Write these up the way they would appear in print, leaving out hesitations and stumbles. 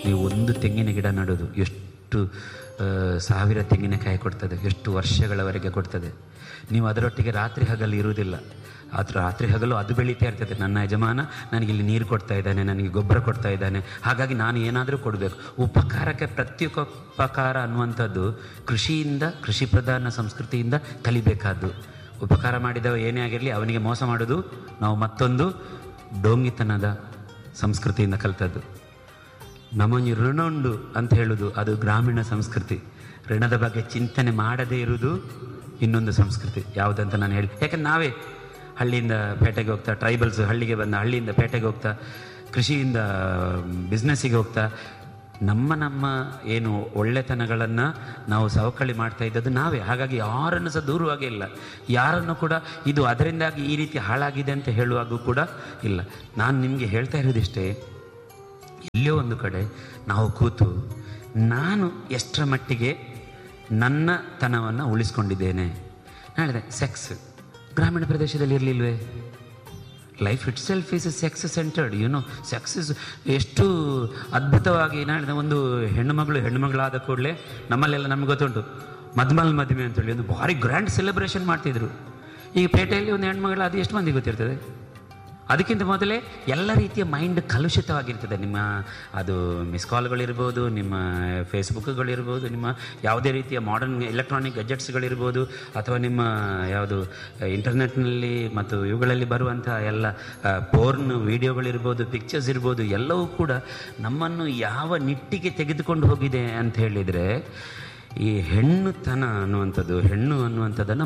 ನೀವು ಒಂದು ತೆಂಗಿನ ಗಿಡ ನೆಡೋದು ಎಷ್ಟು ಸಾವಿರ ತೆಂಗಿನಕಾಯಿ ಕೊಡ್ತದೆ, ಎಷ್ಟು ವರ್ಷಗಳವರೆಗೆ ಕೊಡ್ತದೆ. ನೀವು ಅದರೊಟ್ಟಿಗೆ ರಾತ್ರಿ ಹಗಲು ಇರುವುದಿಲ್ಲ. ರಾತ್ರಿ ಹಗಲು ಅದು ಬೆಳೀತಾ ಇರ್ತದೆ. ನನ್ನ ಯಜಮಾನ ನನಗಿಲ್ಲಿ ನೀರು ಕೊಡ್ತಾ ಇದ್ದಾನೆ, ನನಗೆ ಗೊಬ್ಬರ ಕೊಡ್ತಾ ಇದ್ದಾನೆ, ಹಾಗಾಗಿ ನಾನು ಏನಾದರೂ ಕೊಡಬೇಕು. ಉಪಕಾರಕ್ಕೆ ಪ್ರತ್ಯುಪಕಾರ ಅನ್ನುವಂಥದ್ದು ಕೃಷಿಯಿಂದ, ಕೃಷಿ ಪ್ರಧಾನ ಸಂಸ್ಕೃತಿಯಿಂದ ಕಲಿಬೇಕಾದ್ದು. ಉಪಕಾರ ಮಾಡಿದವ ಏನೇ ಆಗಿರಲಿ ಅವನಿಗೆ ಮೋಸ ಮಾಡೋದು ನಾವು ಮತ್ತೊಂದು ಡೋಂಗಿತನದ ಸಂಸ್ಕೃತಿಯಿಂದ ಕಲಿತದ್ದು. ನಮಗೆ ಋಣ ಉಂಡು ಅಂತ ಹೇಳೋದು ಅದು ಗ್ರಾಮೀಣ ಸಂಸ್ಕೃತಿ. ಋಣದ ಬಗ್ಗೆ ಚಿಂತನೆ ಮಾಡದೇ ಇರುವುದು ಇನ್ನೊಂದು ಸಂಸ್ಕೃತಿ. ಯಾವುದಂತ ನಾನು ಹೇಳಿ, ಯಾಕಂದ್ರೆ ನಾವೇ ಹಳ್ಳಿಯಿಂದ ಪೇಟೆಗೆ ಹೋಗ್ತಾ, ಟ್ರೈಬಲ್ಸ್ ಹಳ್ಳಿಗೆ ಬಂದ, ಹಳ್ಳಿಯಿಂದ ಪೇಟೆಗೆ ಹೋಗ್ತಾ, ಕೃಷಿಯಿಂದ ಬಿಸ್ನೆಸ್ಸಿಗೆ ಹೋಗ್ತಾ, ನಮ್ಮ ಏನು ಒಳ್ಳೆತನಗಳನ್ನು ನಾವು ಸವಕಳಿ ಮಾಡ್ತಾ ಇದ್ದದ್ದು ನಾವೇ. ಹಾಗಾಗಿ ಯಾರನ್ನು ಸಹ ದೂರುವಾಗೇ ಇಲ್ಲ, ಯಾರನ್ನು ಕೂಡ ಇದು ಅದರಿಂದಾಗಿ ಈ ರೀತಿ ಹಾಳಾಗಿದೆ ಅಂತ ಹೇಳುವಾಗೂ ಕೂಡ ಇಲ್ಲ. ನಾನು ನಿಮಗೆ ಹೇಳ್ತಾ ಇರೋದಿಷ್ಟೇ, ಎಲ್ಲೋ ಒಂದು ಕಡೆ ನಾವು ಕೂತು ನಾನು ಎಷ್ಟರ ಮಟ್ಟಿಗೆ ನನ್ನ ತನವನ್ನು ಉಳಿಸ್ಕೊಂಡಿದ್ದೇನೆ. ನಾನು ಹೇಳಿದೆ ಸೆಕ್ಸ್ ಗ್ರಾಮೀಣ ಪ್ರದೇಶದಲ್ಲಿ ಇರಲಿಲ್ವೇ? Life it self is sex centred, sex is ಎಷ್ಟು ಅದ್ಭುತವಾಗಿ. ನಾನು ಒಂದು ಹೆಣ್ಣುಮಗಳಾದ ಕೂಡಲೇ ನಮ್ಮಲ್ಲೆಲ್ಲ ನಮ್ಗೆ ಗೊತ್ತುಂಟು ಮದುವೆ ಅಂತೇಳಿ ಒಂದು ಭಾರಿ ಗ್ರ್ಯಾಂಡ್ ಸೆಲೆಬ್ರೇಷನ್ ಮಾಡ್ತಿದ್ರು. ಈಗ ಪೇಟೆಯಲ್ಲಿ ಒಂದು ಹೆಣ್ಮಗಳು ಅದು ಎಷ್ಟು ಮಂದಿ ಗೊತ್ತಿರ್ತದೆ? ಅದಕ್ಕಿಂತ ಮೊದಲೇ ಎಲ್ಲ ರೀತಿಯ ಮೈಂಡ್ ಕಲುಷಿತವಾಗಿರ್ತದೆ. ನಿಮ್ಮ ಅದು ಮಿಸ್ ಕಾಲ್ಗಳಿರ್ಬೋದು, ನಿಮ್ಮ ಫೇಸ್ಬುಕ್ಗಳಿರ್ಬೋದು, ನಿಮ್ಮ ಯಾವುದೇ ರೀತಿಯ ಮಾಡರ್ನ್ ಎಲೆಕ್ಟ್ರಾನಿಕ್ ಗ್ಯಾಜೆಟ್ಸ್ಗಳಿರ್ಬೋದು, ಅಥವಾ ನಿಮ್ಮ ಯಾವುದು ಇಂಟರ್ನೆಟ್ನಲ್ಲಿ ಮತ್ತು ಇವುಗಳಲ್ಲಿ ಬರುವಂಥ ಎಲ್ಲ ಪೋರ್ನ್ ವಿಡಿಯೋಗಳಿರ್ಬೋದು, ಪಿಕ್ಚರ್ಸ್ ಇರ್ಬೋದು, ಎಲ್ಲವೂ ಕೂಡ ನಮ್ಮನ್ನು ಯಾವ ನಿಟ್ಟಿಗೆ ತೆಗೆದುಕೊಂಡು ಹೋಗಿದೆ ಅಂತ ಹೇಳಿದರೆ, ಈ ಹೆಣ್ಣುತನ ಅನ್ನುವಂಥದ್ದು, ಹೆಣ್ಣು ಅನ್ನುವಂಥದ್ದನ್ನು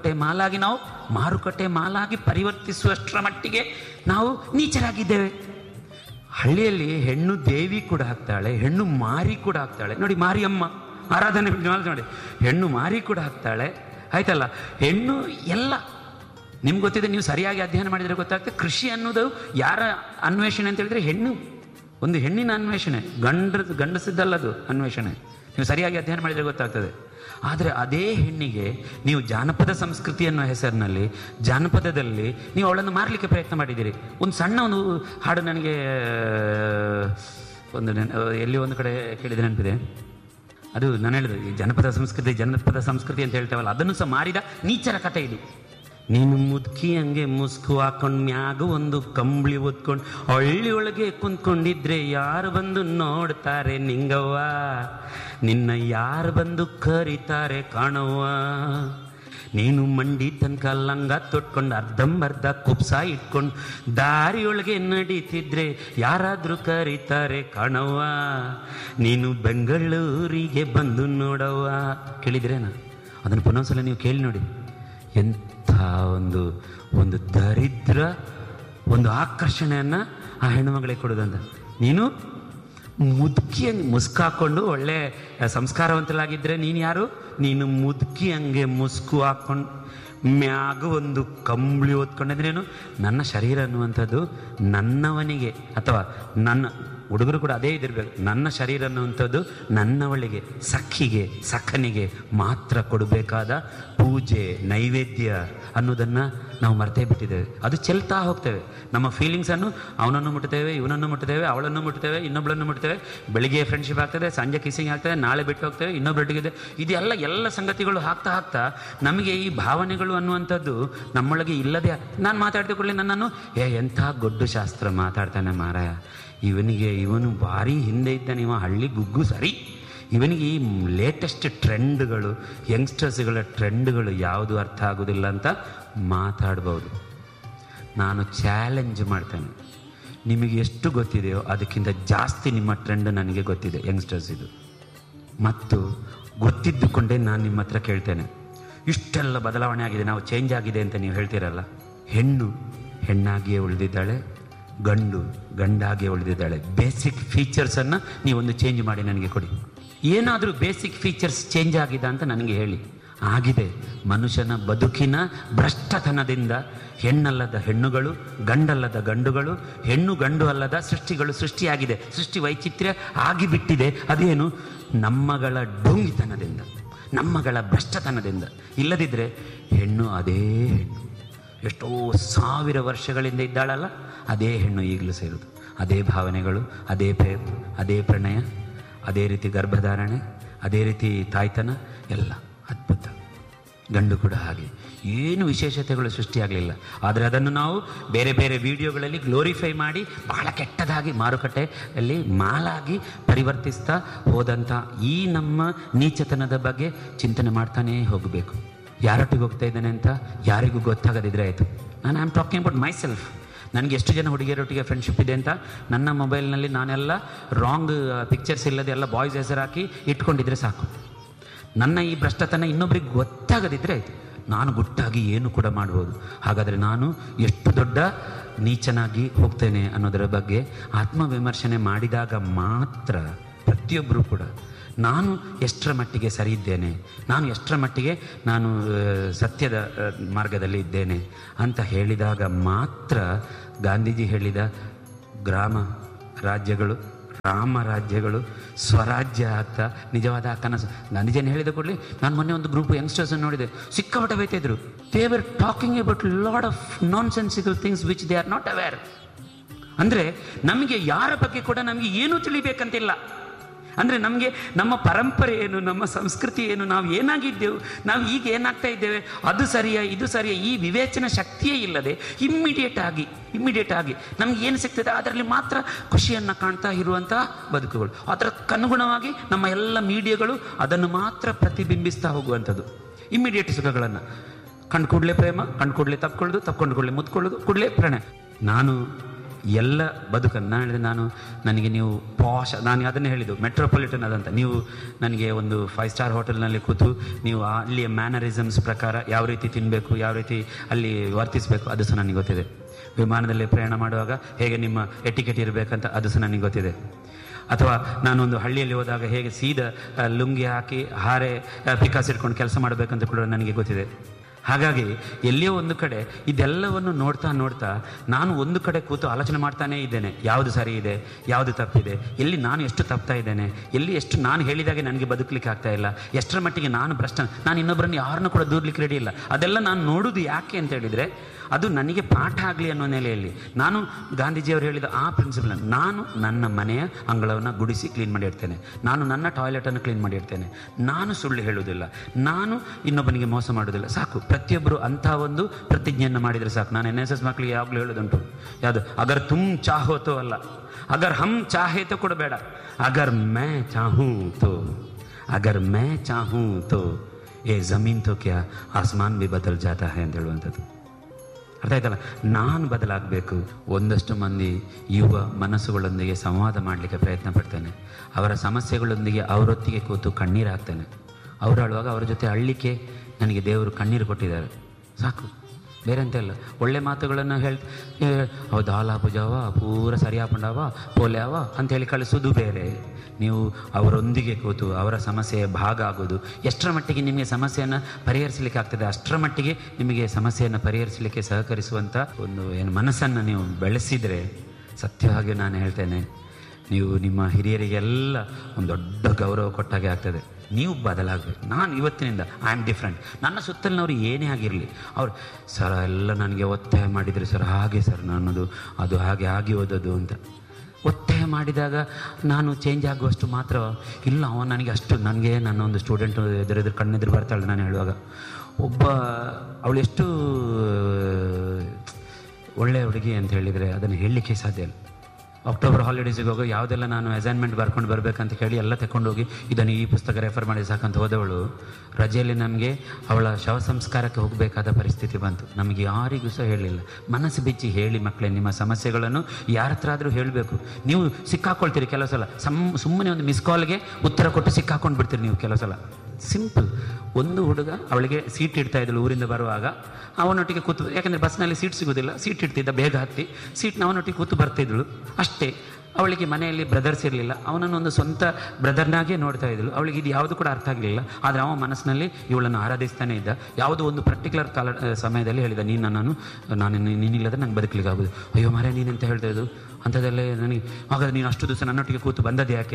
ಮಾರುಕಟ್ಟೆ ಮಾಲಾಗಿ ಪರಿವರ್ತಿಸುವಷ್ಟರ ಮಟ್ಟಿಗೆ ನಾವು ನೀಚರಾಗಿದ್ದೇವೆ. ಹಳ್ಳಿಯಲ್ಲಿ ಹೆಣ್ಣು ದೇವಿ ಕೂಡ ಆಗ್ತಾಳೆ, ಹೆಣ್ಣು ಮಾರಿ ಕೂಡ ಆಗ್ತಾಳೆ. ನೋಡಿ, ಮಾರಿಯಮ್ಮ ಆರಾಧನೆ ನೋಡಿ, ಹೆಣ್ಣು ಮಾರಿ ಕೂಡ ಆಗ್ತಾಳೆ, ಆಯ್ತಲ್ಲ. ಹೆಣ್ಣು ಎಲ್ಲ ನಿಮ್ಗೆ ಗೊತ್ತಿದೆ, ನೀವು ಸರಿಯಾಗಿ ಅಧ್ಯಯನ ಮಾಡಿದರೆ ಗೊತ್ತಾಗ್ತದೆ. ಕೃಷಿ ಅನ್ನೋದು ಯಾರ ಅನ್ವೇಷಣೆ ಅಂತ ಹೇಳಿದ್ರೆ ಒಂದು ಹೆಣ್ಣಿನ ಅನ್ವೇಷಣೆ, ಗಂಡಸಿದ್ದಲ್ಲದು ಅನ್ವೇಷಣೆ. ನೀವು ಸರಿಯಾಗಿ ಅಧ್ಯಯನ ಮಾಡಿದರೆ ಗೊತ್ತಾಗ್ತದೆ. ಆದರೆ ಅದೇ ಹೆಣ್ಣಿಗೆ ನೀವು ಜಾನಪದ ಸಂಸ್ಕೃತಿ ಅನ್ನೋ ಹೆಸರಿನಲ್ಲಿ, ಜಾನಪದದಲ್ಲಿ ನೀವು ಅವಳನ್ನು ಮಾರಲಿಕ್ಕೆ ಪ್ರಯತ್ನ ಮಾಡಿದ್ದೀರಿ. ಒಂದು ಸಣ್ಣ ಒಂದು ಹಾಡು ನನಗೆ ಎಲ್ಲಿ ಒಂದು ಕಡೆ ಕೇಳಿದ ನೆನಪಿದೆ. ಅದು ನಾನು ಹೇಳಿದೆ, ಈ ಜನಪದ ಸಂಸ್ಕೃತಿ ಅಂತ ಹೇಳ್ತೇವಲ್ಲ, ಅದನ್ನು ಸಹ ಮಾರಿದ ನೀಚರ ಕಥೆ ಇದು. ನೀನು ಮುದುಕಿ ಹಂಗೆ ಮುಸ್ಕು ಹಾಕೊಂಡು ಮ್ಯಾಗ ಒಂದು ಕಂಬಳಿ ಒತ್ಕೊಂಡು ಹಳ್ಳಿ ಒಳಗೆ ಕುಂತ್ಕೊಂಡಿದ್ರೆ ಯಾರು ಬಂದು ನೋಡ್ತಾರೆ ನಿಂಗವ್ವ, ನಿನ್ನ ಯಾರು ಬಂದು ಕರೀತಾರೆ ಕಾಣವ್ವ. ನೀನು ಮಂಡಿ ತನಕ ಲಂಗ ತೊಟ್ಕೊಂಡು ಅರ್ಧಂಬರ್ಧ ಕುಪ್ಸ ಇಟ್ಕೊಂಡು ದಾರಿಯೊಳಗೆ ನಡೀತಿದ್ರೆ ಯಾರಾದರೂ ಕರೀತಾರೆ ಕಾಣವ್ವ, ನೀನು ಬೆಂಗಳೂರಿಗೆ ಬಂದು ನೋಡವ್ವ. ಕೇಳಿದ್ರೇನಾ? ಅದನ್ನು ಪುನಃಸಲ ನೀವು ಕೇಳಿ ನೋಡಿ. ಎಂಥ ಒಂದು ದರಿದ್ರ ಒಂದು ಆಕರ್ಷಣೆಯನ್ನು ಆ ಹೆಣ್ಣುಮಗಳಿಗೆ ಕೊಡೋದಂತ. ನೀನು ಮುದುಕಿ ಹಂಗೆ ಮುಸ್ಕಾಕೊಂಡು ಒಳ್ಳೆ ಸಂಸ್ಕಾರವಂತಲಾಗಿದ್ದರೆ ನೀನು ಯಾರು? ನೀನು ಮುದುಕಿ ಹಂಗೆ ಮುಸ್ಕು ಹಾಕ್ಕೊಂಡು ಮ್ಯಾಗ ಒಂದು ಕಂಬಳಿ ಓದ್ಕೊಂಡಿದ್ರೇನು? ನನ್ನ ಶರೀರ ಅನ್ನುವಂಥದ್ದು ನನ್ನವನಿಗೆ, ಅಥವಾ ನನ್ನ ಹುಡುಗರು ಕೂಡ ಅದೇ ಇದಿರಬೇಕು, ನನ್ನ ಶರೀರ ಅನ್ನುವಂಥದ್ದು ನನ್ನವಳಿಗೆ, ಸಖನಿಗೆ ಮಾತ್ರ ಕೊಡಬೇಕಾದ ಪೂಜೆ ನೈವೇದ್ಯ ಅನ್ನೋದನ್ನು ನಾವು ಮರ್ತೇ ಬಿಟ್ಟಿದ್ದೇವೆ. ಅದು ಚೆಲ್ತಾ ಹೋಗ್ತೇವೆ. ನಮ್ಮ ಫೀಲಿಂಗ್ಸನ್ನು ಅವನನ್ನು ಮುಟ್ತೇವೆ, ಇವನನ್ನು ಮುಟ್ತೇವೆ, ಅವಳನ್ನು ಮುಟ್ತೇವೆ, ಇನ್ನೊಬ್ಬಳನ್ನು ಮುಟ್ತೇವೆ. ಬೆಳಿಗ್ಗೆ ಫ್ರೆಂಡ್ಶಿಪ್ ಆಗ್ತದೆ, ಸಂಜೆ ಕಿಸ್ಸಿಂಗ್ ಆಗ್ತದೆ, ನಾಳೆ ಬಿಟ್ಟು ಹೋಗ್ತೇವೆ, ಇನ್ನೊಬ್ಬರೊಟ್ಟಿಗಿದೆ. ಇದೆಲ್ಲ ಸಂಗತಿಗಳು ಹಾಕ್ತಾ ನಮಗೆ ಈ ಭಾವನೆಗಳು ಅನ್ನುವಂಥದ್ದು ನಮ್ಮೊಳಗೆ ಇಲ್ಲದೆ. ನಾನು ಮಾತಾಡ್ತಾ ಕೂಡಲೇ ನನ್ನನ್ನು ಎಂಥ ಗೊಡ್ಡು ಶಾಸ್ತ್ರ ಮಾತಾಡ್ತಾನೆ ಮಾರಾಯ, ಇವನು ಭಾರಿ ಹಿಂದೆ ಇದ್ದಾನೆ, ಇವ ಹಳ್ಳಿ ಗುಗ್ಗು ಸರಿ, ಇವನಿಗೆ ಈ ಲೇಟೆಸ್ಟ್ ಟ್ರೆಂಡ್ಗಳು, ಯಂಗ್ಸ್ಟರ್ಸ್ಗಳ ಟ್ರೆಂಡ್ಗಳು ಯಾವುದು ಅರ್ಥ ಆಗೋದಿಲ್ಲ ಅಂತ ಮಾತಾಡ್ಬೋದು. ನಾನು ಚಾಲೆಂಜ್ ಮಾಡ್ತೇನೆ, ನಿಮಗೆ ಎಷ್ಟು ಗೊತ್ತಿದೆಯೋ ಅದಕ್ಕಿಂತ ಜಾಸ್ತಿ ನಿಮ್ಮ ಟ್ರೆಂಡ್ ನನಗೆ ಗೊತ್ತಿದೆ ಯಂಗ್ಸ್ಟರ್ಸ್ ಇದು. ಮತ್ತು ಗೊತ್ತಿದ್ದುಕೊಂಡೇ ನಾನು ನಿಮ್ಮ ಹತ್ರ ಕೇಳ್ತೇನೆ, ಇಷ್ಟೆಲ್ಲ ಬದಲಾವಣೆ ಆಗಿದೆ, ನಾವು ಚೇಂಜ್ ಆಗಿದೆ ಅಂತ ನೀವು ಹೇಳ್ತೀರಲ್ಲ. ಹೆಣ್ಣು ಹೆಣ್ಣಾಗಿಯೇ ಉಳಿದಿದ್ದಾಳೆ, ಗಂಡಾಗಿಯೇ ಉಳಿದಿದ್ದಾಳೆ. ಬೇಸಿಕ್ ಫೀಚರ್ಸನ್ನು ನೀವೊಂದು ಚೇಂಜ್ ಮಾಡಿ ನನಗೆ ಕೊಡಿ. ಏನಾದರೂ ಬೇಸಿಕ್ ಫೀಚರ್ಸ್ ಚೇಂಜ್ ಆಗಿದೆ ಅಂತ ನನಗೆ ಹೇಳಿ. ಆಗಿದೆ. ಮನುಷ್ಯನ ಬದುಕಿನ ಭ್ರಷ್ಟತನದಿಂದ ಹೆಣ್ಣಲ್ಲದ ಹೆಣ್ಣುಗಳು, ಗಂಡಲ್ಲದ ಗಂಡುಗಳು, ಹೆಣ್ಣು ಗಂಡು ಅಲ್ಲದ ಸೃಷ್ಟಿಗಳು ಸೃಷ್ಟಿಯಾಗಿದೆ. ಸೃಷ್ಟಿ ವೈಚಿತ್ರ್ಯ ಆಗಿಬಿಟ್ಟಿದೆ. ಅದೇನು? ನಮ್ಮಗಳ ಡೋಂಗಿತನದಿಂದ, ನಮ್ಮಗಳ ಭ್ರಷ್ಟತನದಿಂದ. ಇಲ್ಲದಿದ್ದರೆ ಹೆಣ್ಣು ಅದೇ ಹೆಣ್ಣು, ಎಷ್ಟೋ 1000 ವರ್ಷಗಳಿಂದ ಇದ್ದಾಳಲ್ಲ, ಅದೇ ಹೆಣ್ಣು ಈಗಲೂ ಸೇರೋದು. ಅದೇ ಭಾವನೆಗಳು, ಅದೇ ಪ್ರೇಮ, ಅದೇ ಪ್ರಣಯ, ಅದೇ ರೀತಿ ಗರ್ಭಧಾರಣೆ, ಅದೇ ರೀತಿ ತಾಯ್ತನ, ಎಲ್ಲ ಅದ್ಭುತ. ಗಂಡು ಕೂಡ ಹಾಗೆ, ಏನು ವಿಶೇಷತೆಗಳು ಸೃಷ್ಟಿಯಾಗಲಿಲ್ಲ. ಆದರೆ ಅದನ್ನು ನಾವು ಬೇರೆ ಬೇರೆ ವಿಡಿಯೋಗಳಲ್ಲಿ ಗ್ಲೋರಿಫೈ ಮಾಡಿ ಬಹಳ ಕೆಟ್ಟದಾಗಿ ಮಾರುಕಟ್ಟೆಯಲ್ಲಿ ಮಾಲಾಗಿ ಪರಿವರ್ತಿಸ್ತಾ ಹೋದಂಥ ಈ ನಮ್ಮ ನೀಚತನದ ಬಗ್ಗೆ ಚಿಂತನೆ ಮಾಡ್ತಾನೇ ಹೋಗಬೇಕು. ಯಾರೊಟ್ಟಿಗೆ ಹೋಗ್ತಾ ಇದ್ದಾನೆ ಅಂತ ಯಾರಿಗೂ ಗೊತ್ತಾಗದಿದ್ರೆ ಆಯಿತು. ನಾನು I am talking about my self. ನನಗೆ ಎಷ್ಟು ಜನ ಹುಡುಗಿಯರೊಟ್ಟಿಗೆ ಫ್ರೆಂಡ್ಶಿಪ್ ಇದೆ ಅಂತ ನನ್ನ ಮೊಬೈಲ್ನಲ್ಲಿ ನಾನೆಲ್ಲ ರಾಂಗ್ ಪಿಕ್ಚರ್ಸ್ ಇಲ್ಲದೆ ಎಲ್ಲ ಬಾಯ್ಸ್ ಹೆಸರು ಹಾಕಿ ಇಟ್ಕೊಂಡಿದ್ರೆ ಸಾಕು. ನನ್ನ ಈ ಭ್ರಷ್ಟತನ ಇನ್ನೊಬ್ರಿಗೆ ಗೊತ್ತಾಗದಿದ್ರೆ ಆಯಿತು, ನಾನು ಗುಟ್ಟಾಗಿ ಏನು ಕೂಡ ಮಾಡ್ಬೋದು. ಹಾಗಾದರೆ ನಾನು ಎಷ್ಟು ದೊಡ್ಡ ನೀಚನಾಗಿ ಹೋಗ್ತೇನೆ ಅನ್ನೋದರ ಬಗ್ಗೆ ಆತ್ಮವಿಮರ್ಶನೆ ಮಾಡಿದಾಗ ಮಾತ್ರ ಪ್ರತಿಯೊಬ್ಬರೂ ಕೂಡ ನಾನು ಎಷ್ಟರ ಮಟ್ಟಿಗೆ ಸರಿ ಇದ್ದೇನೆ, ನಾನು ಎಷ್ಟರ ಮಟ್ಟಿಗೆ ನಾನು ಸತ್ಯದ ಮಾರ್ಗದಲ್ಲಿ ಇದ್ದೇನೆ ಅಂತ ಹೇಳಿದಾಗ ಮಾತ್ರ ಗಾಂಧೀಜಿ ಹೇಳಿದ ಗ್ರಾಮ ರಾಜ್ಯಗಳು, ರಾಮ ರಾಜ್ಯಗಳು ಸ್ವರಾಜ್ಯ ಆಗ್ತಾ ನಿಜವಾದ ಕನಸು. ಗಾಂಧೀಜಿಯನ್ನು ಹೇಳಿದ ಕೂಡಲೇ ನಾನು ಮೊನ್ನೆ ಒಂದು ಗ್ರೂಪ್ ಯಂಗ್ಸ್ಟರ್ಸ್ ನೋಡಿದೆ, ಸಿಕ್ಕಾಪಟ್ಟೆ ಬೈತಿದ್ರು. They were talking about lot of non ಸೆನ್ಸಿಕಲ್ things which they are not aware. ಅಂದರೆ ನಮಗೆ ಯಾರ ಬಗ್ಗೆ ಕೂಡ ನಮಗೆ ಏನೂ ತಿಳಿಬೇಕಂತಿಲ್ಲ. ಅಂದರೆ ನಮಗೆ ನಮ್ಮ ಪರಂಪರೆ ಏನು, ನಮ್ಮ ಸಂಸ್ಕೃತಿ ಏನು, ನಾವು ಏನಾಗಿದ್ದೆವು, ನಾವು ಈಗ ಏನಾಗ್ತಾ ಇದ್ದೇವೆ, ಅದು ಸರಿಯಾ ಇದು ಸರಿಯಾ, ಈ ವಿವೇಚನ ಶಕ್ತಿಯೇ ಇಲ್ಲದೆ ಇಮ್ಮಿಡಿಯೇಟ್ ಆಗಿ ನಮ್ಗೆ ಏನು ಸಿಗ್ತದೆ ಅದರಲ್ಲಿ ಮಾತ್ರ ಖುಷಿಯನ್ನು ಕಾಣ್ತಾ ಇರುವಂತಹ ಬದುಕುಗಳು. ಅದಕ್ಕನುಗುಣವಾಗಿ ನಮ್ಮ ಎಲ್ಲ ಮೀಡಿಯಾಗಳು ಅದನ್ನು ಮಾತ್ರ ಪ್ರತಿಬಿಂಬಿಸ್ತಾ ಹೋಗುವಂಥದ್ದು. ಇಮ್ಮಿಡಿಯೇಟ್ ಸುಖಗಳನ್ನು ಕಂಡು ಕೂಡಲೇ ಪ್ರೇಮ, ಕಂಡು ಕೂಡಲೇ ತಪ್ಕೊಳ್ಳೋದು, ತಪ್ಕೊಂಡು ಕೂಡಲೇ ಮುತ್ಕೊಳ್ಳೋದು, ಕೂಡಲೇ ಪ್ರಣಯ. ನಾನು ಎಲ್ಲ ಬದುಕನ್ನು ನಾನು ಹೇಳಿದೆ, ನನಗೆ ನೀವು ಪಾಶ್, ನಾನು ಅದನ್ನೇ ಹೇಳಿದ್ದು ಮೆಟ್ರೋಪಾಲಿಟನ್ ಅದಂತ. ನೀವು ನನಗೆ ಒಂದು 5 ಸ್ಟಾರ್ ಹೋಟೆಲ್ನಲ್ಲಿ ಕೂತು ನೀವು ಅಲ್ಲಿಯ ಮ್ಯಾನರಿಸಮ್ಸ್ ಪ್ರಕಾರ ಯಾವ ರೀತಿ ತಿನ್ನಬೇಕು, ಯಾವ ರೀತಿ ಅಲ್ಲಿ ವರ್ತಿಸಬೇಕು ಅದು ಸಹ ನನಗೆ ಗೊತ್ತಿದೆ. ವಿಮಾನದಲ್ಲಿ ಪ್ರಯಾಣ ಮಾಡುವಾಗ ಹೇಗೆ ನಿಮ್ಮ ಎಟಿಕೆಟ್ ಇರಬೇಕಂತ ಅದು ಸಹ ನನಗೆ ಗೊತ್ತಿದೆ. ಅಥವಾ ನಾನೊಂದು ಹಳ್ಳಿಯಲ್ಲಿ ಹೋದಾಗ ಹೇಗೆ ಸೀದಾ ಲುಂಗಿ ಹಾಕಿ ಹಾರೆ ಪಿಕಾಸ್ ಇಟ್ಕೊಂಡು ಕೆಲಸ ಮಾಡಬೇಕಂತ ಕೂಡ ನನಗೆ ಗೊತ್ತಿದೆ. ಹಾಗಾಗಿ ಎಲ್ಲಿಯೋ ಒಂದು ಕಡೆ ಇದೆಲ್ಲವನ್ನು ನೋಡ್ತಾ ನಾನು ಒಂದು ಕಡೆ ಕೂತು ಆಲೋಚನೆ ಮಾಡ್ತಾನೇ ಇದ್ದೇನೆ, ಯಾವುದು ಸರಿ ಇದೆ, ಯಾವುದು ತಪ್ಪಿದೆ, ಎಲ್ಲಿ ನಾನು ಎಷ್ಟು ತಪ್ತಾ ಇದ್ದೇನೆ, ಎಲ್ಲಿ ಎಷ್ಟು ನಾನು ಹೇಳಿದಾಗೆ ನನಗೆ ಬದುಕಲಿಕ್ಕೆ ಆಗ್ತಾ ಇಲ್ಲ, ಎಷ್ಟರ ಮಟ್ಟಿಗೆ ನಾನು ನಾನು ಇನ್ನೊಬ್ಬರನ್ನು ಯಾರನ್ನೂ ಕೂಡ ದೂರ್ಲಿಕ್ಕೆ ರೆಡಿ ಇಲ್ಲ. ಅದೆಲ್ಲ ನಾನು ನೋಡೋದು ಯಾಕೆ ಅಂತ ಹೇಳಿದರೆ ಅದು ನನಗೆ ಪಾಠ ಆಗಲಿ ಅನ್ನೋ ನೆಲೆಯಲ್ಲಿ ನಾನು ಗಾಂಧೀಜಿಯವರು ಹೇಳಿದ ಆ ಪ್ರಿನ್ಸಿಪಲ್, ನಾನು ನನ್ನ ಮನೆಯ ಅಂಗಳವನ್ನು ಗುಡಿಸಿ ಕ್ಲೀನ್ ಮಾಡಿ ಇಡ್ತೇನೆ, ನಾನು ನನ್ನ ಟಾಯ್ಲೆಟನ್ನು ಕ್ಲೀನ್ ಮಾಡಿ ಇಡ್ತೇನೆ, ನಾನು ಸುಳ್ಳು ಹೇಳುವುದಿಲ್ಲ, ನಾನು ಇನ್ನೊಬ್ಬನಿಗೆ ಮೋಸ ಮಾಡೋದಿಲ್ಲ. ಸಾಕು, ಪ್ರತಿಯೊಬ್ಬರು ಅಂಥ ಒಂದು ಪ್ರತಿಜ್ಞೆಯನ್ನು ಮಾಡಿದರೆ ಸಾಕು. ನಾನು NSS ಮಕ್ಕಳಿಗೆ ಯಾವಾಗಲೂ ಹೇಳೋದುಂಟು, ಯಾವುದು ಅಗರ್ ತುಮ್ ಚಾಹೋತೋ ಅಲ್ಲ, ಅಗರ್ ಹಮ್ ಚಾಹೇತೋ ಕೂಡ ಬೇಡ, ಅಗರ್ ಮೈ ಚಾಹೂ ತೋ ಏ ಜಮೀನ್ ತೋ ಕ್ಯಾ ಆಸ್ಮಾನ್ ಬಿ ಬದಲ್ ಜಾತಾ ಹೈ ಅಂತ ಹೇಳುವಂಥದ್ದು. ಅರ್ಥ ಆಯ್ತಲ್ಲ, ನಾನು ಬದಲಾಗಬೇಕು. ಒಂದಷ್ಟು ಮಂದಿ ಯುವ ಮನಸ್ಸುಗಳೊಂದಿಗೆ ಸಂವಾದ ಮಾಡಲಿಕ್ಕೆ ಪ್ರಯತ್ನ ಪಡ್ತೇನೆ, ಅವರ ಸಮಸ್ಯೆಗಳೊಂದಿಗೆ ಅವರೊತ್ತಿಗೆ ಕೂತು ಕಣ್ಣೀರು ಹಾಕ್ತೇನೆ. ಅವರು ಅಳುವಾಗ ಅವರ ಜೊತೆ ಅಳ್ಳಿಕ್ಕೆ ನನಗೆ ದೇವರು ಕಣ್ಣೀರು ಕೊಟ್ಟಿದ್ದಾರೆ, ಸಾಕು, ಬೇರೆ ಅಂತ ಇಲ್ಲ. ಒಳ್ಳೆ ಮಾತುಗಳನ್ನು ಹೌದು ಹಾಲ ಪೂಜಾವ ಪೂರ ಸರಿಯಾಪಂಡವ ಪೋಲ್ಯಾವ ಅಂಥೇಳಿ ಕಳಿಸೋದು ಬೇರೆ. ನೀವು ಅವರೊಂದಿಗೆ ಕೂತು ಅವರ ಸಮಸ್ಯೆಯ ಭಾಗ ಆಗೋದು, ಎಷ್ಟರ ಮಟ್ಟಿಗೆ ನಿಮಗೆ ಸಮಸ್ಯೆಯನ್ನು ಪರಿಹರಿಸಲಿಕ್ಕೆ ಆಗ್ತದೆ ಅಷ್ಟರ ಮಟ್ಟಿಗೆ ನಿಮಗೆ ಸಮಸ್ಯೆಯನ್ನು ಪರಿಹರಿಸಲಿಕ್ಕೆ ಸಹಕರಿಸುವಂಥ ಒಂದು ಮನಸ್ಸನ್ನು ನೀವು ಬೆಳೆಸಿದರೆ, ಸತ್ಯವಾಗಿ ನಾನು ಹೇಳ್ತೇನೆ, ನೀವು ನಿಮ್ಮ ಹಿರಿಯರಿಗೆಲ್ಲ ಒಂದು ದೊಡ್ಡ ಗೌರವ ಕೊಟ್ಟಾಗೆ ಆಗ್ತದೆ. ನೀವು ಬದಲಾಗಬೇಕು. ನಾನು ಇವತ್ತಿನಿಂದ ಐ ಆಮ್ ಡಿಫ್ರೆಂಟ್. ನನ್ನ ಸುತ್ತಲಿನವರು ಏನೇ ಆಗಿರಲಿ, ಅವ್ರು ಸರ್ ಎಲ್ಲ ನನಗೆ ಒತ್ತಾಯ ಮಾಡಿದರೆ ಸರ್ ಹಾಗೆ ಸರ್ ನನ್ನದು ಅದು ಹಾಗೆ ಆಗಿ ಓದೋದು ಅಂತ ಒತ್ತಾಯ ಮಾಡಿದಾಗ ನಾನು ಚೇಂಜ್ ಆಗುವಷ್ಟು ಮಾತ್ರ ಇಲ್ಲ. ನನಗೆ ನನ್ನ ಒಂದು ಸ್ಟೂಡೆಂಟ್ ಎದುರೆದುರು ಕಣ್ಣೆದುರು ಬರ್ತಾಳೆ. ನಾನು ಹೇಳುವಾಗ ಅವಳು ಎಷ್ಟು ಒಳ್ಳೆಯ ಹುಡುಗಿ ಅಂತ ಹೇಳಿದರೆ ಅದನ್ನು ಹೇಳಲಿಕ್ಕೆ ಸಾಧ್ಯ ಇಲ್ಲ. ಅಕ್ಟೋಬರ್ ಹಾಲಿಡೇಸಿಗೆ ಹೋಗೋ ಯಾವುದೆಲ್ಲ ನಾನು ಅಸೈನ್ಮೆಂಟ್ ಬರ್ಕೊಂಡು ಬರಬೇಕಂತ ಕೇಳಿ ಎಲ್ಲ ತಗೊಂಡೋಗಿ ಇದನ್ನು ಈ ಪುಸ್ತಕ ರೆಫರ್ ಮಾಡಿ ಸಾಕಂತ ಹೋದವಳು ರಜೆಯಲ್ಲಿ ನಮಗೆ ಅವಳ ಶವ ಸಂಸ್ಕಾರಕ್ಕೆ ಹೋಗಬೇಕಾದ ಪರಿಸ್ಥಿತಿ ಬಂತು. ನಮಗೆ ಯಾರಿಗೂ ಸಹ ಹೇಳಲಿಲ್ಲ. ಮನಸ್ಸು ಬಿಚ್ಚಿ ಹೇಳಿ ಮಕ್ಕಳೇ, ನಿಮ್ಮ ಸಮಸ್ಯೆಗಳನ್ನು ಯಾರ ಹತ್ರ ಆದರೂ ಹೇಳಬೇಕು. ನೀವು ಸಿಕ್ಕಾಕೊಳ್ತೀರಿ ಕೆಲವು ಸಲ, ಸುಮ್ಮನೆ ಒಂದು ಮಿಸ್ ಕಾಲ್ಗೆ ಉತ್ತರ ಕೊಟ್ಟು ಸಿಕ್ಕಾಕೊಂಡು ಬಿಡ್ತೀರಿ ನೀವು ಕೆಲವು ಸಲ. ಸಿಂಪಲ್. ಒಂದು ಹುಡುಗ ಅವಳಿಗೆ ಸೀಟ್ ಇಡ್ತಾ ಇದ್ದಳು ಊರಿಂದ ಬರುವಾಗ, ಅವನೊಟ್ಟಿಗೆ ಕೂತು, ಯಾಕಂದರೆ ಬಸ್ನಲ್ಲಿ ಸೀಟ್ ಸಿಗೋದಿಲ್ಲ, ಸೀಟ್ ಇಡ್ತಿದ್ದ, ಬೇಗ ಹತ್ತಿ ಸೀಟ್ನ ಅವನೊಟ್ಟಿಗೆ ಕೂತು ಬರ್ತಿದ್ಳು ಅಷ್ಟೇ. ಅವಳಿಗೆ ಮನೆಯಲ್ಲಿ ಬ್ರದರ್ಸ್ ಇರಲಿಲ್ಲ, ಅವನನ್ನು ಒಂದು ಸ್ವಂತ ಬ್ರದರ್ನಾಗೆ ನೋಡ್ತಾ ಇದ್ದಳು. ಅವಳಿಗೆ ಇದು ಯಾವುದು ಕೂಡ ಅರ್ಥ ಆಗಲಿಲ್ಲ. ಆದರೆ ಅವ ಮನಸ್ಸಿನಲ್ಲಿ ಇವಳನ್ನು ಆರಾಧಿಸ್ತಾನೇ ಇದ್ದ. ಯಾವುದೋ ಒಂದು ಪರ್ಟಿಕ್ಯುಲರ್ ಸಮಯದಲ್ಲಿ ಹೇಳಿದ, ನಾನು ನೀನಿಲ್ಲದ್ರೆ ನಂಗೆ ಬದುಕಲಿಕ್ಕೆ ಆಗೋದು. ಅಯ್ಯೋ ಮಾರೇ, ನೀನೆಂತ ಹೇಳ್ತಾ ಇದ್ದು ಅಂಥದ್ದೆಲ್ಲ ನನಗೆ. ಹಾಗಾದ್ರೆ ನೀನು ಅಷ್ಟು ದಿವಸ ನನ್ನೊಟ್ಟಿಗೆ ಕೂತು ಬಂದದ್ದು ಯಾಕೆ?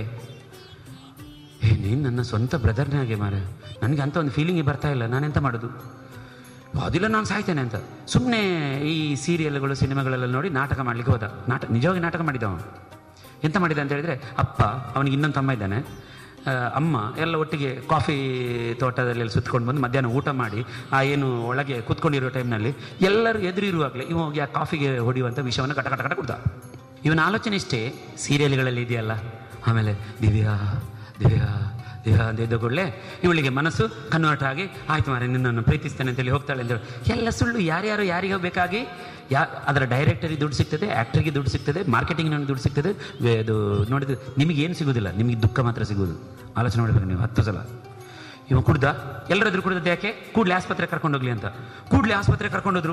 ನೀನು ನನ್ನ ಸ್ವಂತ ಬ್ರದರ್ನಾಗೆ ಮಾರೆ, ನನಗೆ ಅಂಥ ಒಂದು ಫೀಲಿಂಗೇ ಬರ್ತಾ ಇಲ್ಲ, ನಾನೆಂತ ಮಾಡೋದು? ಅದಿಲ್ಲ ನಾನು ಸಾಯ್ತೇನೆ ಅಂತ ಸುಮ್ಮನೆ ಈ ಸೀರಿಯಲ್ಗಳು ಸಿನಿಮಾಗಳೆಲ್ಲ ನೋಡಿ ನಾಟಕ ಮಾಡಲಿಕ್ಕೆ ಹೋದ. ನಿಜವಾಗಿ ನಾಟಕ ಮಾಡಿದ ಅವನು. ಎಂತ ಮಾಡಿದ ಅಂತ ಹೇಳಿದರೆ, ಅಪ್ಪ, ಅವನಿಗೆ ಇನ್ನೊಂದು ತಮ್ಮ ಇದ್ದಾನೆ, ಅಮ್ಮ ಎಲ್ಲ ಒಟ್ಟಿಗೆ ಕಾಫಿ ತೋಟದಲ್ಲಿ ಸುತ್ಕೊಂಡು ಬಂದು ಮಧ್ಯಾಹ್ನ ಊಟ ಮಾಡಿ ಏನು ಒಳಗೆ ಕೂತ್ಕೊಂಡಿರೋ ಟೈಮ್ನಲ್ಲಿ ಎಲ್ಲರೂ ಎದುರಿರುವಾಗಲೇ ಇವ ಹೋಗಿ ಆ ಕಾಫಿಗೆ ಹೊಡೆಯುವಂಥ ವಿಷಯವನ್ನು ಕಟ ಕಟ ಕಟ ಕೊಡ್ದ. ಇವನ ಆಲೋಚನೆ ಇಷ್ಟೇ, ಸೀರಿಯಲ್ಗಳಲ್ಲಿ ಇದೆಯಲ್ಲ, ಆಮೇಲೆ ದಿವ್ಯಾ ದಿವ್ಯಾ ದಿವ್ಯಾ ಅಂತ ಇದ್ದ ಕೂಡಲೇ ಇವಳಿಗೆ ಮನಸ್ಸು ಕನ್ವರ್ಟ್ ಆಗಿ ಆಯ್ತು ಮಾರೆ ನಿನ್ನನ್ನು ಪ್ರೀತಿಸ್ತೇನೆ ಅಂತೇಳಿ ಹೋಗ್ತಾಳೆ ಅಂತೇಳಿ. ಎಲ್ಲ ಸುಳ್ಳು. ಯಾರ್ಯಾರು ಯಾರಿಗೂ ಬೇಕಾಗಿ ಅದರ ಡೈರೆಕ್ಟರಿಗೆ ದುಡ್ಡು ಸಿಗ್ತದೆ, ಆ್ಯಕ್ಟರ್ಗೆ ದುಡ್ಡು ಸಿಗ್ತದೆ, ಮಾರ್ಕೆಟಿಂಗ್ನಲ್ಲಿ ದುಡ್ಡು ಸಿಗ್ತದೆ. ಅದು ನೋಡಿದ್ರೆ ನಿಮಗೇನು ಸಿಗೋದಿಲ್ಲ, ನಿಮಗೆ ದುಃಖ ಮಾತ್ರ ಸಿಗೋದು. ಆಲೋಚನೆ ಮಾಡಬೇಕು ನೀವು 10 ಸಲ. ಇವ ಕುಡ್ದ, ಎಲ್ಲರಾದ್ರೂ ಕುಡ್ದದ್ದು ಯಾಕೆ? ಕೂಡಲೇ ಆಸ್ಪತ್ರೆ ಕರ್ಕೊಂಡೋಗ್ಲಿ ಅಂತ. ಕೂಡಲೇ ಆಸ್ಪತ್ರೆ ಕರ್ಕೊಂಡೋದ್ರು.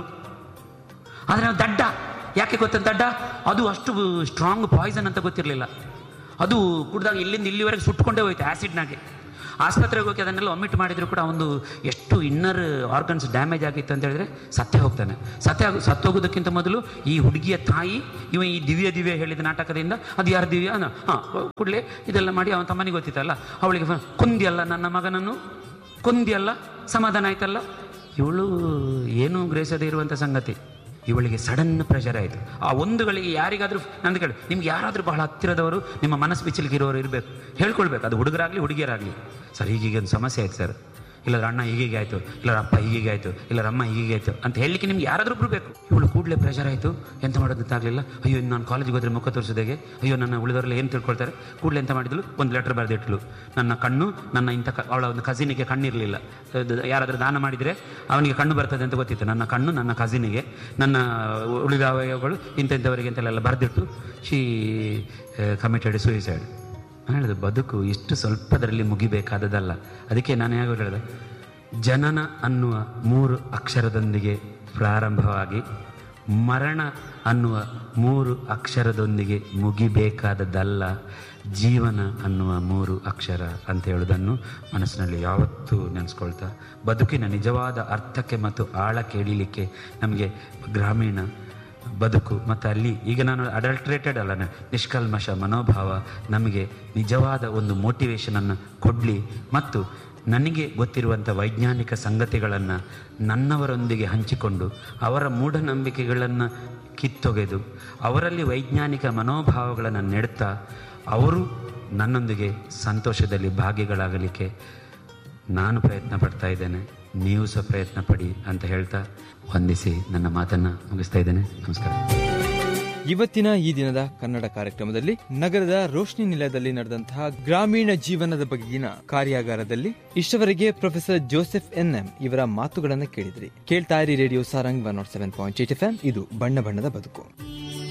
ಆದರೆ ನಾವು ದಡ್ಡ. ಯಾಕೆ ಗೊತ್ತಂತ ದಡ್ಡ? ಅದು ಅಷ್ಟು ಸ್ಟ್ರಾಂಗ್ ಪಾಯ್ಸನ್ ಅಂತ ಗೊತ್ತಿರಲಿಲ್ಲ. ಅದು ಕುಡ್ದಾಗ ಇಲ್ಲಿಂದ ಇಲ್ಲಿವರೆಗೆ ಸುಟ್ಕೊಂಡೇ ಹೋಯ್ತು ಆ್ಯಸಿಡ್ನಾಗೆ. ಆಸ್ಪತ್ರೆಗೆ ಹೋಗಿ ಅದನ್ನೆಲ್ಲ ಒಮಿಟ್ ಮಾಡಿದ್ರು ಕೂಡ ಒಂದು ಎಷ್ಟು ಇನ್ನರ್ ಆರ್ಗನ್ಸ್ ಡ್ಯಾಮೇಜ್ ಆಗಿತ್ತು ಅಂತ ಹೇಳಿದ್ರೆ ಸತ್ತೇ ಹೋಗ್ತಾನೆ. ಸತ್ತೋಗೋದಕ್ಕಿಂತ ಮೊದಲು ಈ ಹುಡುಗಿಯ ತಾಯಿ ಈ ದಿವ್ಯ ಹೇಳಿದ ನಾಟಕದಿಂದ ಅದು ಯಾರು ದಿವ್ಯ ಕೂಡಲೇ ಇದೆಲ್ಲ ಮಾಡಿ ಅವನ ತಮ್ಮನಿಗೆ ಗೊತ್ತಿತ್ತಲ್ಲ, ಅವಳಿಗೆ ಕೊಂದಿಯಲ್ಲ ನನ್ನ ಮಗನನ್ನು, ಕೊಂದಿಯಲ್ಲ, ಸಮಾಧಾನ ಆಯ್ತಲ್ಲ. ಇವಳು ಏನೂ ಗ್ರಹಿಸದೇ ಇರುವಂಥ ಸಂಗತಿ. ಇವಳಿಗೆ ಸಡನ್ ಪ್ರೆಷರ್ ಆಯಿತು. ಆ ಒಂದುಗಳಿಗೆ ಯಾರಿಗಾದರೂ ನಂದು ಕೇಳಿ, ನಿಮ್ಗೆ ಯಾರಾದರೂ ಬಹಳ ಹತ್ತಿರದವರು ನಿಮ್ಮ ಮನಸ್ಸು ಬಿಚ್ಚಲಿಕ್ಕಿರೋರು ಇರಬೇಕು, ಹೇಳ್ಕೊಳ್ಬೇಕು. ಅದು ಹುಡುಗರಾಗಲಿ ಹುಡುಗಿಯರಾಗಲಿ, ಸರ್ ಹೀಗೀಗ ಒಂದು ಸಮಸ್ಯೆ ಆಯ್ತು ಸರ್, ಇಲ್ಲರ ಅಣ್ಣ ಹೀಗೀಗೆ ಆಯಿತು, ಇಲ್ಲರ ಅಪ್ಪ ಹೀಗೀಗೆ ಆಯಿತು, ಇಲ್ಲರ ಅಮ್ಮ ಹೀಗೀಗೆ ಆಯಿತು ಅಂತ ಹೇಳಲಿಕ್ಕೆ ನಿಮ್ಗೆ ಯಾರಾದರೂ ಬರಬೇಕು. ಇವಳು ಕೂಡಲೇ ಪ್ರೆಷರ್ ಆಯಿತು, ಎಂತ ಮಾಡೋದಂತಾಗಲಿಲ್ಲ. ಅಯ್ಯೋ ನಾನು ಕಾಲೇಜಿಗೆ ಹೋದರೆ ಮುಖ ತೋರಿಸೋದಾಗೆ, ಅಯ್ಯೋ ನನ್ನ ಉಳಿದವರೆಲ್ಲ ಏನು ತಿಳ್ಕೊಳ್ತಾರೆ. ಕೂಡಲೇ ಎಂತ ಮಾಡಿದ್ಲು, ಒಂದು ಲೆಟ್ರ್ ಬರೆದಿಟ್ಲು. ನನ್ನ ಕಣ್ಣು ನನ್ನ ಅವಳ ಒಂದು ಕಸಿನಿಗೆ ಕಣ್ಣಿರಲಿಲ್ಲ, ಯಾರಾದರೂ ದಾನ ಮಾಡಿದರೆ ಅವನಿಗೆ ಕಣ್ಣು ಬರ್ತದೆ ಅಂತ ಗೊತ್ತಿತ್ತು. ನನ್ನ ಕಣ್ಣು ನನ್ನ ಕಸಿನಿಗೆ, ನನ್ನ ಉಳಿದ ಅವಯವಗಳು ಇಂಥವರಿಗೆ ಅಂತೆಲ್ಲ ಬರೆದಿಟ್ಟು ಶಿ ಕಮಿಟೆಡ್ ಸೂಯಿಸೈಡ್. ನಾನು ಹೇಳಿದೆ, ಬದುಕು ಇಷ್ಟು ಸ್ವಲ್ಪದರಲ್ಲಿ ಮುಗಿಬೇಕಾದದಲ್ಲ. ಅದಕ್ಕೆ ನಾನು ಯಾವಾಗ ಹೇಳಿದೆ, ಜನನ ಅನ್ನುವ 3 ಅಕ್ಷರದೊಂದಿಗೆ ಪ್ರಾರಂಭವಾಗಿ ಮರಣ ಅನ್ನುವ 3 ಅಕ್ಷರದೊಂದಿಗೆ ಮುಗಿಬೇಕಾದದ್ದಲ್ಲ ಜೀವನ ಅನ್ನುವ 3 ಅಕ್ಷರ ಅಂತ ಹೇಳೋದನ್ನು ಮನಸ್ಸಿನಲ್ಲಿ ಯಾವತ್ತೂ ನೆನೆಸ್ಕೊಳ್ತಾ, ಬದುಕಿನ ನಿಜವಾದ ಅರ್ಥಕ್ಕೆ ಮತ್ತು ಆಳಕ್ಕೆ ಇಳಿಲಿಕ್ಕೆ ನಮಗೆ ಗ್ರಾಮೀಣ ಬದುಕು ಮತ್ತು ಅಲ್ಲಿ ಈಗ ನಾನು ಅಡಲ್ಟ್ರೇಟೆಡ್ ಅಲ್ಲ, ನಿಷ್ಕಲ್ಮಶ ಮನೋಭಾವ ನಮಗೆ ನಿಜವಾದ ಒಂದು ಮೋಟಿವೇಶನನ್ನು ಕೊಡಲಿ ಮತ್ತು ನನಗೆ ಗೊತ್ತಿರುವಂಥ ವೈಜ್ಞಾನಿಕ ಸಂಗತಿಗಳನ್ನು ನನ್ನವರೊಂದಿಗೆ ಹಂಚಿಕೊಂಡು ಅವರ ಮೂಢನಂಬಿಕೆಗಳನ್ನು ಕಿತ್ತೊಗೆದು ಅವರಲ್ಲಿ ವೈಜ್ಞಾನಿಕ ಮನೋಭಾವಗಳನ್ನು ನೆಡ್ತಾ ಅವರು ನನ್ನೊಂದಿಗೆ ಸಂತೋಷದಲ್ಲಿ ಭಾಗಿಗಳಾಗಲಿಕ್ಕೆ ನಾನು ಪ್ರಯತ್ನ ಪಡ್ತಾ ಇದ್ದೇನೆ. ನೀವು ಸಹ ಪ್ರಯತ್ನ ಪಡಿ ಅಂತ ಹೇಳ್ತಾ ವಂದಿಸಿ ನನ್ನ ಮಾತನ್ನು ಮುಗಿಸ್ತಾ ಇದ್ದೇನೆ. ನಮಸ್ಕಾರ. ಇವತ್ತಿನ ಈ ದಿನದ ಕನ್ನಡ ಕಾರ್ಯಕ್ರಮದಲ್ಲಿ ನಗರದ ರೋಶ್ನಿ ನಿಲಯದಲ್ಲಿ ನಡೆದಂತಹ ಗ್ರಾಮೀಣ ಜೀವನದ ಬಗೆಗಿನ ಕಾರ್ಯಾಗಾರದಲ್ಲಿ ಇಷ್ಟವರೆಗೆ ಪ್ರೊಫೆಸರ್ ಜೋಸೆಫ್ NM ಇವರ ಮಾತುಗಳನ್ನು ಕೇಳಿದ್ರಿ. ಕೇಳ್ತಾ ಇರಿ ರೇಡಿಯೋ ಸಾರಂಗ್ 107.8 FM. ಇದು ಬಣ್ಣ ಬಣ್ಣದ ಬದುಕು.